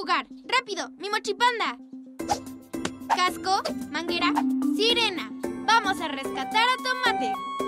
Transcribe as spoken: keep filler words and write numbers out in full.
jugar! ¡Rápido! ¡Mi mochipanda! Casco, manguera, sirena. ¡Vamos a rescatar a Tomate!